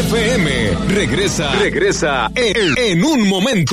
FM. Regresa en un momento.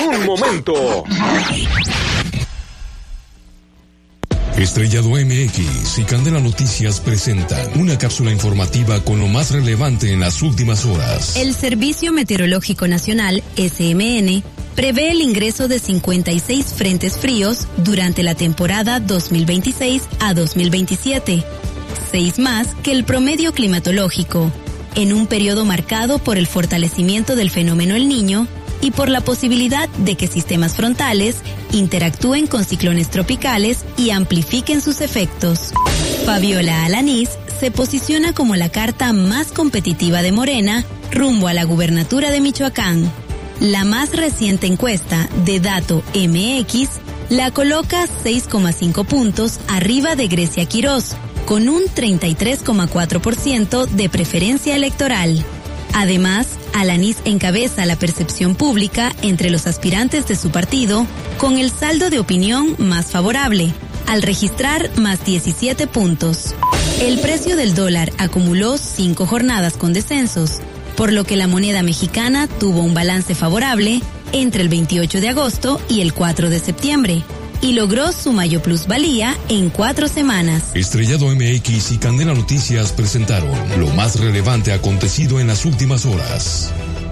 Estrellado MX y Candela Noticias presentan una cápsula informativa con lo más relevante en las últimas horas. El Servicio Meteorológico Nacional, SMN, prevé el ingreso de 56 frentes fríos durante la temporada 2026 a 2027, 6 más que el promedio climatológico, en un periodo marcado por el fortalecimiento del fenómeno El Niño y por la posibilidad de que sistemas frontales interactúen con ciclones tropicales y amplifiquen sus efectos. Fabiola Alanís se posiciona como la carta más competitiva de Morena rumbo a la gubernatura de Michoacán. La más reciente encuesta de Dato MX la coloca 6,5 puntos arriba de Grecia Quirós, con un 33,4% de preferencia electoral. Además, Alanís encabeza la percepción pública entre los aspirantes de su partido con el saldo de opinión más favorable, al registrar más 17 puntos. El precio del dólar acumuló 5 jornadas con descensos, por lo que la moneda mexicana tuvo un balance favorable entre el 28 de agosto y el 4 de septiembre, y logró su mayor plusvalía en 4 semanas. Estrellado MX y Candela Noticias presentaron lo más relevante acontecido en las últimas horas.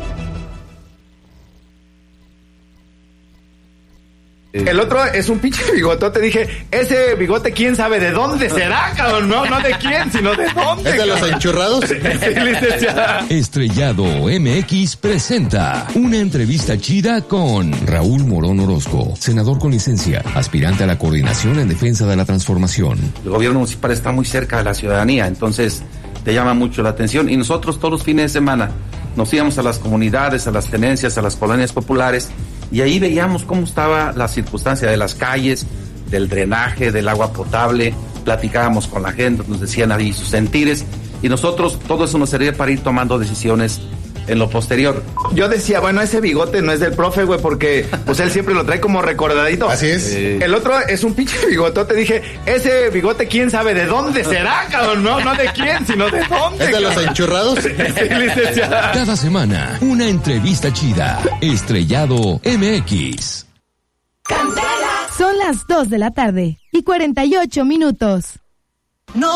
El otro es un pinche bigotote. Dije, ese bigote, ¿quién sabe de dónde será, cabrón? No de quién, sino de dónde. ¿Es de los enchurrados? Sí, licenciada. Estrellado MX presenta una entrevista chida con Raúl Morón Orozco, senador con licencia, aspirante a la coordinación en defensa de la transformación. El gobierno municipal está muy cerca de la ciudadanía, entonces te llama mucho la atención. Y nosotros todos los fines de semana nos íbamos a las comunidades, a las tenencias, a las colonias populares, y ahí veíamos cómo estaba la circunstancia de las calles, del drenaje, del agua potable. Platicábamos con la gente, nos decían ahí sus sentires, y nosotros todo eso nos servía para ir tomando decisiones en lo posterior. Yo decía, bueno, ese bigote no es del profe, güey, porque pues él siempre lo trae como recordadito. Así es. El otro es un pinche bigotote. Dije, ese bigote, ¿quién sabe de dónde será, cabrón? No de quién, sino de dónde. ¿Es de los enchurrados? Sí, licenciada. cada semana una entrevista chida. Estrellado MX. Son las 2 de la tarde y 48 minutos.